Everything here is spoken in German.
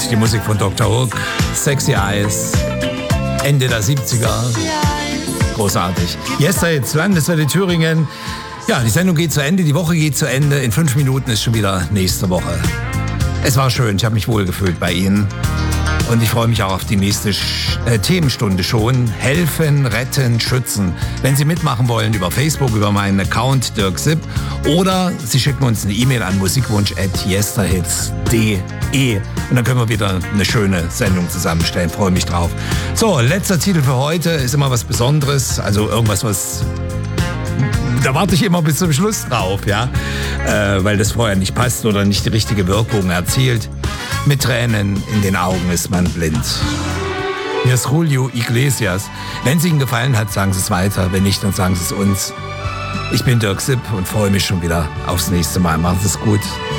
die Musik von Dr. Hook, Sexy Eyes, Ende der 70er. Großartig. Jetzt Landeswelle Thüringen. Ja, die Sendung geht zu Ende, die Woche geht zu Ende. In 5 Minuten ist schon wieder nächste Woche. Es war schön, ich habe mich wohlgefühlt bei Ihnen. Und ich freue mich auch auf die nächste Themenstunde schon. Helfen, retten, schützen. Wenn Sie mitmachen wollen, über Facebook, über meinen Account Dirk Sipp. Oder Sie schicken uns eine E-Mail an musikwunsch@yesterhits.de. Und dann können wir wieder eine schöne Sendung zusammenstellen. Freue mich drauf. So, letzter Titel für heute ist immer was Besonderes. Also irgendwas, da warte ich immer bis zum Schluss drauf, ja. Weil das vorher nicht passt oder nicht die richtige Wirkung erzielt. Mit Tränen in den Augen ist man blind. Hier ist Julio Iglesias. Wenn es Ihnen gefallen hat, sagen Sie es weiter. Wenn nicht, dann sagen Sie es uns. Ich bin Dirk Sipp und freue mich schon wieder aufs nächste Mal. Machen Sie es gut.